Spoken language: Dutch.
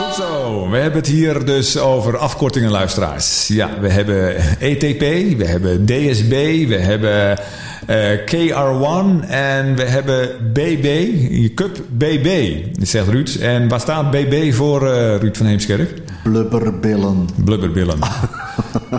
Goed zo. We hebben het hier dus over afkortingen, luisteraars. Ja, we hebben ETP, we hebben DSB, we hebben KR1 en we hebben BB, Cup BB, zegt Ruud. En waar staat BB voor, Ruud van Heemskerk? Blubberbillen. Blubberbillen.